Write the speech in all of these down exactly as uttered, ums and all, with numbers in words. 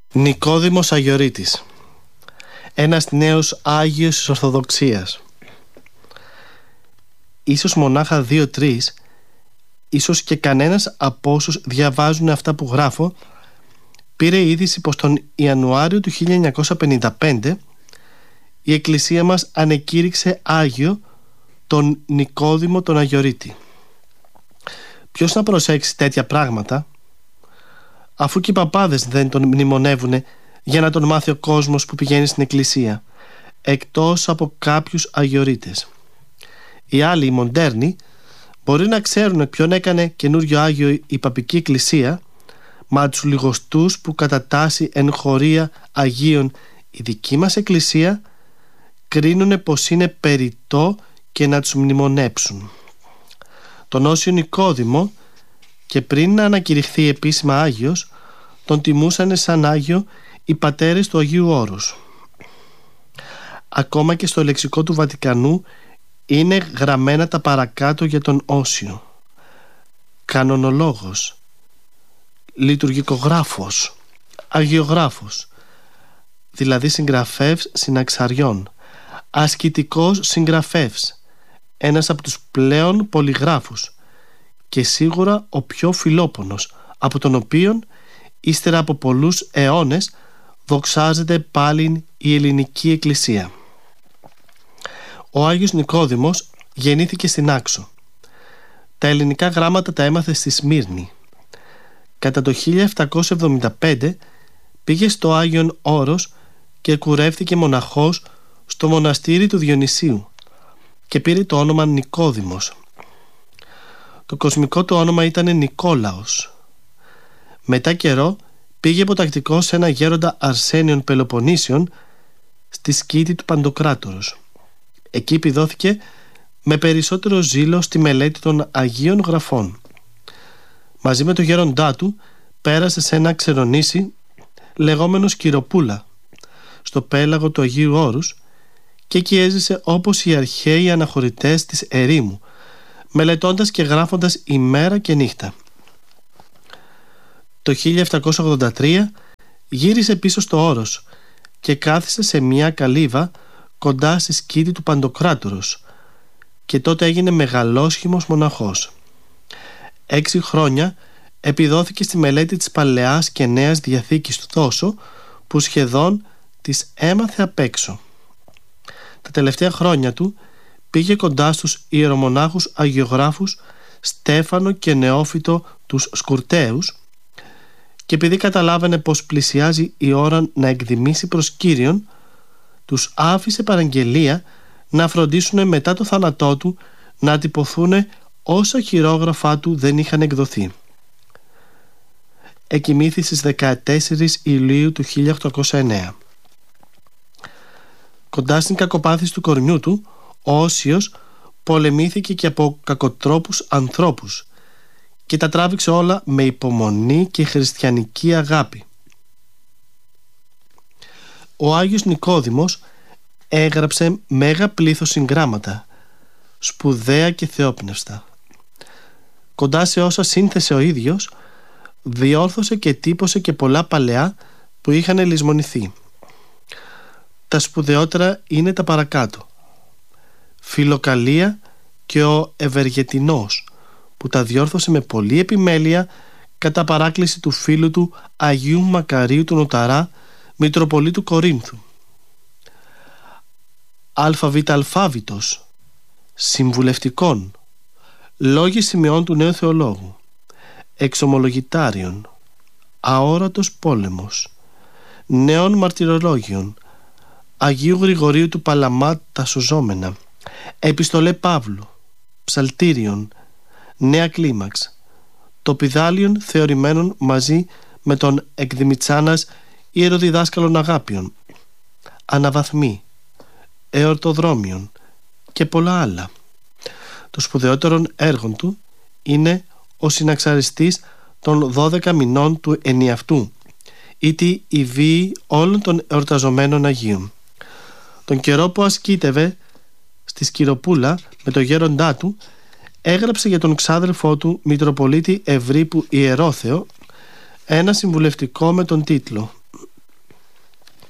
Νικόδημος Αγιορείτης, ένας νέος Άγιος της Ορθοδοξίας. Ίσως μονάχα δύο-τρεις, ίσως και κανένας από όσους διαβάζουν αυτά που γράφω, πήρε είδηση πως τον Ιανουάριο του χίλια εννιακόσια πενήντα πέντε η Εκκλησία μας ανεκήρυξε Άγιο τον Νικόδημο τον Αγιορείτη. Ποιος να προσέξει τέτοια πράγματα, αφού και οι παπάδες δεν τον μνημονεύουνε για να τον μάθει ο κόσμος που πηγαίνει στην εκκλησία, εκτός από κάποιους αγιορείτες. Οι άλλοι, οι μοντέρνοι, μπορεί να ξέρουν ποιον έκανε καινούριο Άγιο η παπική εκκλησία, μα τους λιγοστούς που κατά τάση εν χωρία Αγίων η δική μας εκκλησία κρίνουνε πως είναι περιττό και να τους μνημονέψουν. Τον Όσιο Νικόδημο, και πριν να ανακηρυχθεί επίσημα Άγιος, τον τιμούσανε σαν Άγιο οι πατέρες του Αγίου Όρους. Ακόμα και στο λεξικό του Βατικανού είναι γραμμένα τα παρακάτω για τον Όσιο: κανονολόγος, λειτουργικογράφος, αγιογράφος, δηλαδή συγγραφεύς συναξαριών, ασκητικός συγγραφεύς, ένας από τους πλέον πολυγράφους και σίγουρα ο πιο φιλόπονος, από τον οποίον ύστερα από πολλούς αιώνες δοξάζεται πάλιν η ελληνική εκκλησία. Ο Άγιος Νικόδημος γεννήθηκε στην Άξο. Τα ελληνικά γράμματα τα έμαθε στη Σμύρνη. Κατά το χίλια επτακόσια εβδομήντα πέντε πήγε στο Άγιον Όρος και κουρεύτηκε μοναχός στο μοναστήρι του Διονυσίου και πήρε το όνομα Νικόδημος. Το κοσμικό του όνομα ήταν Νικόλαος. Μετά καιρό πήγε υποτακτικός σε ένα γέροντα Αρσένιον Πελοποννήσιον στη σκήτη του Παντοκράτορος. Εκεί επιδόθηκε με περισσότερο ζήλο στη μελέτη των Αγίων Γραφών. Μαζί με το γέροντά του πέρασε σε ένα ξερονήσι λεγόμενο Σκυροπούλα στο πέλαγο του Αγίου Όρους και εκεί έζησε όπως οι αρχαίοι αναχωρητές της ερήμου, μελετώντας και γράφοντας ημέρα και νύχτα. Το χίλια επτακόσια ογδόντα τρία γύρισε πίσω στο Όρος και κάθισε σε μια καλύβα κοντά στη σκήτη του Παντοκράτορος και τότε έγινε μεγαλόσχημος μοναχός. Έξι χρόνια επιδόθηκε στη μελέτη της Παλαιάς και Νέας Διαθήκης του τόσο που σχεδόν τις έμαθε απ' έξω. Τα τελευταία χρόνια του πήγε κοντά στους ιερομονάχους αγιογράφους Στέφανο και Νεόφυτο τους Σκουρταίους και επειδή καταλάβαινε πως πλησιάζει η ώρα να εκδημήσει προς Κύριον, τους άφησε παραγγελία να φροντίσουν μετά το θάνατό του να τυπωθούν όσα χειρόγραφά του δεν είχαν εκδοθεί. Εκοιμήθη στις δεκατέσσερις Ιουλίου του χίλια οκτακόσια εννέα. Κοντά στην κακοπάθηση του κορμιού του, ο Όσιος πολεμήθηκε και από κακοτρόπους ανθρώπους και τα τράβηξε όλα με υπομονή και χριστιανική αγάπη. Ο Άγιος Νικόδημος έγραψε μέγα πλήθος συγγράμματα, σπουδαία και θεόπνευστα. Κοντά σε όσα σύνθεσε ο ίδιος, διόρθωσε και τύπωσε και πολλά παλαιά που είχαν λησμονηθεί. Τα σπουδαιότερα είναι τα παρακάτω: Φιλοκαλία και ο Ευεργετινός, που τα διόρθωσε με πολλή επιμέλεια κατά παράκληση του φίλου του Αγίου Μακαρίου του Νοταρά, Μητροπολίτου Κορίνθου. Αλφαβήτα αλφάβητος, συμβουλευτικών, λόγοι σημειών του νέου θεολόγου, εξομολογητάριον, αόρατος πόλεμος, νέων μαρτυρολόγιων, Αγίου Γρηγορίου του Παλαμά τα σωζόμενα, επιστολέ Παύλου, ψαλτήριον, νέα κλίμαξ, το πιδάλιον θεωρημένων μαζί με τον εκδημιτσάνας ιεροδιδάσκαλων αγάπιων, αναβαθμί, εορτοδρόμιον και πολλά άλλα. Το σπουδαιότερον έργων του είναι ο συναξαριστής των δώδεκα μηνών του ενιαυτού, ήτι η βίη όλων των εορταζομένων Αγίων. Τον καιρό που ασκήτευε στη Σκυροπούλα με το γέροντά του, έγραψε για τον ξάδελφό του Μητροπολίτη Ευρύπου Ιερόθεο ένα συμβουλευτικό με τον τίτλο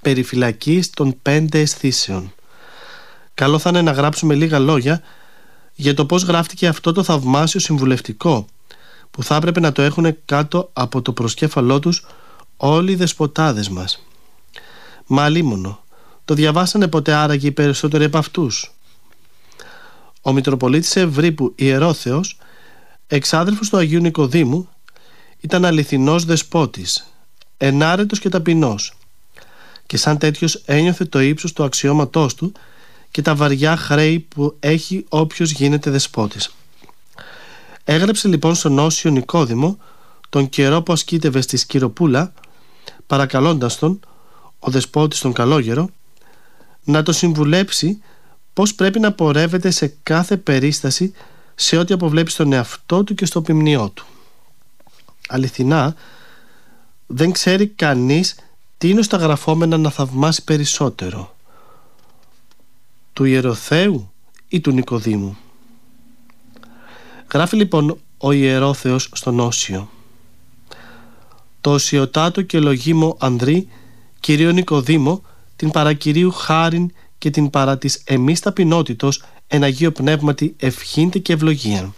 περιφυλακής των πέντε αισθήσεων. Καλό θα είναι να γράψουμε λίγα λόγια για το πώς γράφτηκε αυτό το θαυμάσιο συμβουλευτικό, που θα έπρεπε να το έχουν κάτω από το προσκέφαλό τους όλοι οι δεσποτάδες μας. Μα αλίμονο, το διαβάσανε ποτέ άραγε οι περισσότεροι από αυτούς? Ο Μητροπολίτης Ευρύππου Ιερόθεος, εξάδελφος του Αγίου Νικοδήμου, ήταν αληθινός δεσπότης, ενάρετος και ταπεινός, και σαν τέτοιος ένιωθε το ύψος του αξιώματός του και τα βαριά χρέη που έχει όποιος γίνεται δεσπότης. Έγραψε λοιπόν στον Όσιο Νικόδημο τον καιρό που ασκήτευε στη Σκυροπούλα, παρακαλώντας τον, ο δεσπότης τον καλόγερο, να το συμβουλέψει πώς πρέπει να πορεύεται σε κάθε περίσταση σε ό,τι αποβλέπει στον εαυτό του και στο ποιμνιό του. Αληθινά, δεν ξέρει κανείς τι είναι στα γραφόμενα να θαυμάσει περισσότερο, του Ιεροθέου ή του Νικοδήμου. Γράφει λοιπόν ο Ιερόθεος στον Όσιο: «Το οσιοτάτο και λογίμο Ανδρή, κυρίω Νικοδήμο, την παρακυρίου χάριν και την παρά της εμείς ταπεινότητος εν Αγίο Πνεύματι ευχήνται και ευλογίαν».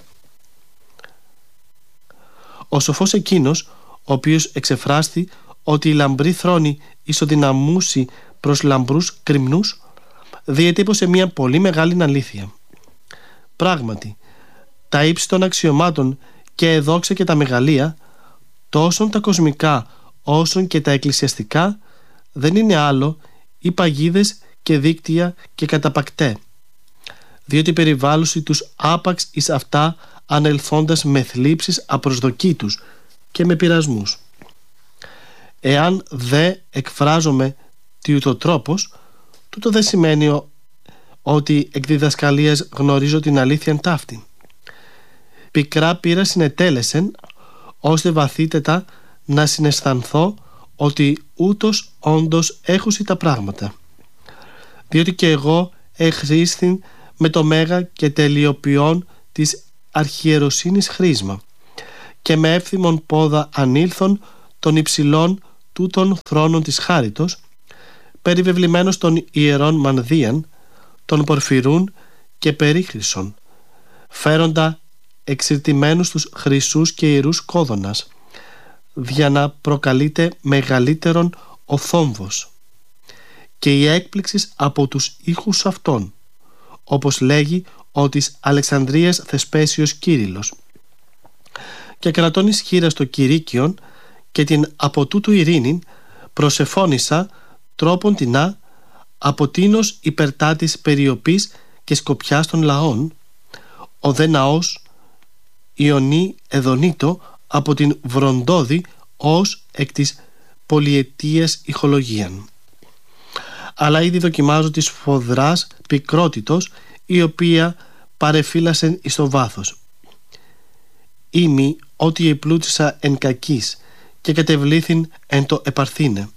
Ο σοφός εκείνος, ο οποίος εξεφράστη ότι η λαμπρή θρόνη ισοδυναμούσει προς λαμπρούς κρυμνούς, διετύπωσε μια πολύ μεγάλη αλήθεια. Πράγματι, τα ύψη των αξιωμάτων και εδόξα και τα μεγαλεία, τόσον τα κοσμικά όσον και τα εκκλησιαστικά, δεν είναι άλλο οι παγίδες και δίκτυα και καταπακτέ, διότι περιβάλλουσι τους άπαξ εις αυτά ανελθόντας με θλίψεις απροσδοκήτους και με πειρασμούς. Εάν δε εκφράζομαι τι ούτω τρόπος, τούτο δεν σημαίνει ότι εκ διδασκαλίας γνωρίζω την αλήθεια ταύτη. Πικρά πείρα συνετέλεσεν, ώστε βαθύτερα να συναισθανθώ ότι ούτως όντως έχουσι τα πράγματα. Διότι και εγώ εχρήσθην με το μέγα και τελειοποιών της αρχιεροσύνης χρήσμα, και με εύθυμον πόδα ανήλθον των υψηλών τούτων θρόνων της χάριτος, περιβεβλημένος των ιερών μανδύαν, των πορφυρούν και περίχρυσων, φέροντα εξηρτημένους τους χρυσούς και ιερούς κόδωνας, για να προκαλείται μεγαλύτερον ο θόμβος και η έκπληξη από τους ήχους αυτών, όπως λέγει ο της Αλεξανδρίας Θεσπέσιος Κύριλλος, και κρατών ισχύρα στο Κυρίκιον και την από τούτου ειρήνην προσεφώνησα τρόπον τεινά από τίνος υπερτάτης περιοπής και σκοπιάς των λαών, ο δε ναός Ιωνή εδονήτω από την Βροντόδη ως εκ της πολυετίας ηχολογίαν. Αλλά ήδη δοκιμάζω της φοδράς πικρότητος, η οποία παρεφύλασεν εις το βάθος. Ήμι ότι επλούτησα εν κακής και κατεβλήθην εν το επαρθήνε.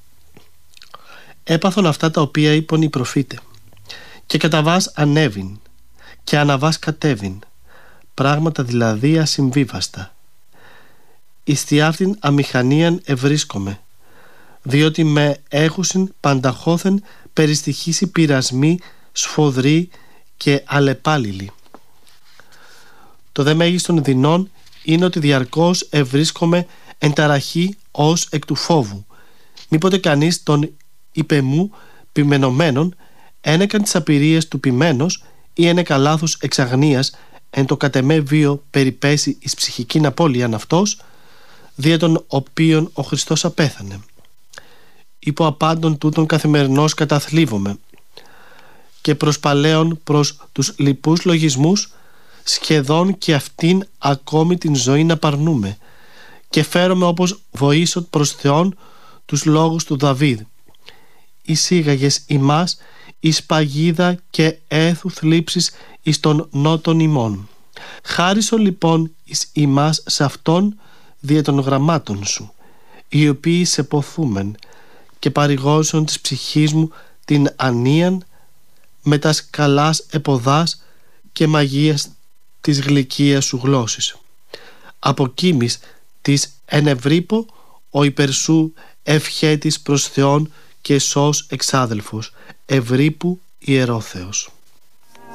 Έπαθον αυτά τα οποία είπον οι προφήτε, και κατά βάς ανέβην και αναβάς κατέβην, πράγματα δηλαδή ασυμβίβαστα. Εις τη αυτήν αμηχανίαν ευρίσκομαι, διότι με έχουσιν πανταχώθεν περιστοιχήσει πειρασμοί σφοδροί και αλεπάλληλοι. Το δε μέγιστον δεινών είναι ότι διαρκώς ευρίσκομαι εν ταραχή ως εκ του φόβου, μήποτε κανείς τον υπεμού ποιμενωμένων ένεκαν τις απειρίες του ποιμένος ή ένεκα λάθος εξαγνίας εν το κατεμέ βίο περιπέσει εις ψυχικήν απώλειαν αυτός, δια των οποίων ο Χριστός απέθανε. Υπό απάντων τούτων καθημερινώς καταθλίβομαι και προσπαλέων προς τους λοιπούς λογισμούς σχεδόν και αυτήν ακόμη την ζωή να παρνούμε, και φέρομαι όπως βοήσω προς Θεόν τους λόγους του Δαβίδ: «Εισήγαγες ημάς εις παγίδα και έθου θλίψης εις των νότων ημών». Χάρισον λοιπόν εις ημάς σε αυτόν δια των γραμμάτων σου, οι οποίοι σε ποθούμεν, και παρηγόρησον της ψυχής μου την ανίαν με τα σκαλάς εποδάς και μαγείας της γλυκίας σου γλώσσης. Αποκοίμης της ενευρύπω ο υπερσού ευχέτης προς Θεόν και σως εξάδελφος, Ευρύππου Ιερόθεος.